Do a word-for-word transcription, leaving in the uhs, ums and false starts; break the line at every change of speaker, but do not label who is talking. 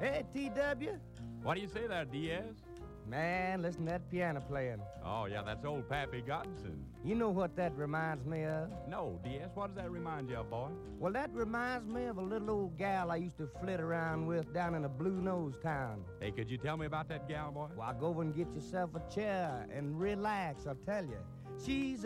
Hey, T W.
What do you say there, Diaz?
Man, listen to that piano playing.
Oh, yeah, that's old Pappy Godson.
You know what that reminds me of?
No, Diaz, what does that remind you of, boy?
Well, that reminds me of a little old gal I used to flit around with down in a Blue Nose town.
Hey, could you tell me about that gal, boy?
Well, go over and get yourself a chair and relax, I'll tell you. She's